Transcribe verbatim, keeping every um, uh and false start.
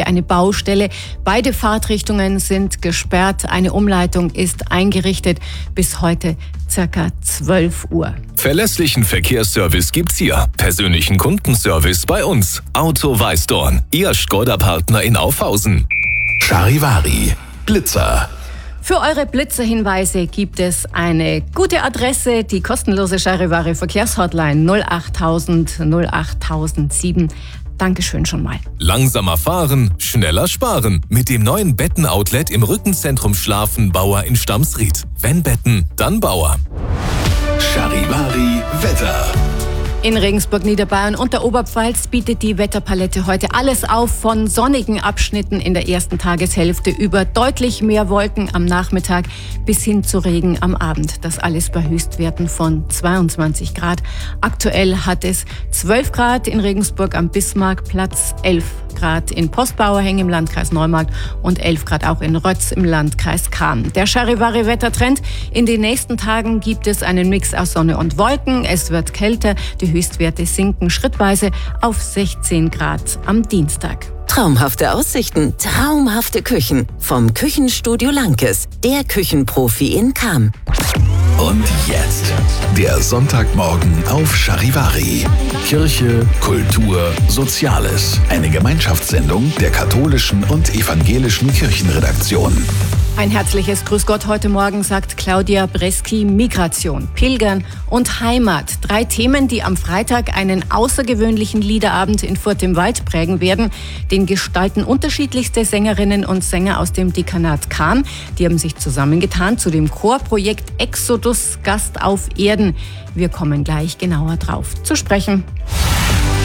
gerade eine Baustelle. Beide Fahrtrichtungen sind gesperrt. Eine Umleitung ist eingerichtet bis heute circa zwölf Uhr. Verlässlichen Verkehrsservice gibt's hier. Persönlichen Kundenservice bei uns. Auto Weißdorn, Ihr Škoda-Partner in Aufhausen. Charivari, Blitzer. Für eure Blitzerhinweise gibt es eine gute Adresse, die kostenlose Charivari Verkehrshotline null achttausend null achttausendsieben. Dankeschön schon mal. Langsamer fahren, schneller sparen. Mit dem neuen Betten-Outlet im Rückenzentrum Schlafen Bauer in Stamsried. Wenn Betten, dann Bauer. Charivari Wetter. In Regensburg, Niederbayern und der Oberpfalz bietet die Wetterpalette heute alles auf, von sonnigen Abschnitten in der ersten Tageshälfte über deutlich mehr Wolken am Nachmittag bis hin zu Regen am Abend. Das alles bei Höchstwerten von zweiundzwanzig Grad. Aktuell hat es zwölf Grad in Regensburg am Bismarckplatz, elf Grad in Postbauerhänge im Landkreis Neumarkt und elf Grad auch in Rötz im Landkreis Cham. Der Charivari-Wettertrend: In den nächsten Tagen gibt es einen Mix aus Sonne und Wolken. Es wird kälter. Die Höchstwerte sinken schrittweise auf sechzehn Grad am Dienstag. Traumhafte Aussichten, traumhafte Küchen. Vom Küchenstudio Lankes, der Küchenprofi in Cham. Und jetzt der Sonntagmorgen auf Charivari. Kirche, Kultur, Soziales. Eine Gemeinschaftssendung der katholischen und evangelischen Kirchenredaktion. Ein herzliches Grüß Gott heute Morgen, sagt Claudia Breski. Migration, Pilgern und Heimat. Drei Themen, die am Freitag einen außergewöhnlichen Liederabend in Furth im Wald prägen werden. Den gestalten unterschiedlichste Sängerinnen und Sänger aus dem Dekanat Cham. Die haben sich zusammengetan zu dem Chorprojekt Exodus, Gast auf Erden. Wir kommen gleich genauer drauf zu sprechen.